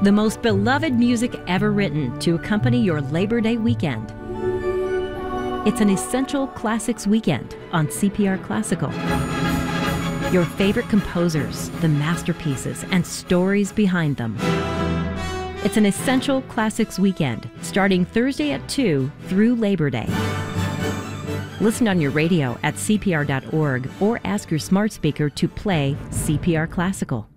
The most beloved music ever written to accompany your Labor Day weekend. It's an essential classics weekend on CPR Classical. Your favorite composers, the masterpieces, and stories behind them. It's an essential classics weekend starting Thursday at 2 through Labor Day. Listen on your radio at CPR.org or ask your smart speaker to play CPR Classical.